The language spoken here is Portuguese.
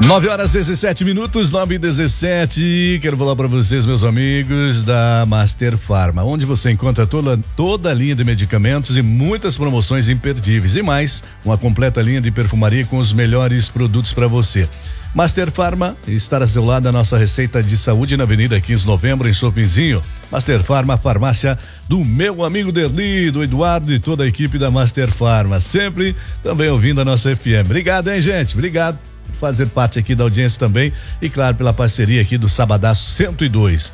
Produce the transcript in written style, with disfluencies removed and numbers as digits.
9h17, 9h17. Quero falar para vocês, meus amigos da Master Pharma, onde você encontra toda a linha de medicamentos e muitas promoções imperdíveis. E mais, uma completa linha de perfumaria com os melhores produtos para você. Master Pharma está a seu lado, a nossa receita de saúde na Avenida 15 de Novembro, em Chopinzinho. Master Pharma, farmácia do meu amigo Derli, do Eduardo e toda a equipe da Master Pharma. Sempre também ouvindo a nossa FM. Obrigado, hein, gente? Obrigado por fazer parte aqui da audiência também. E claro, pela parceria aqui do Sabadaço 102.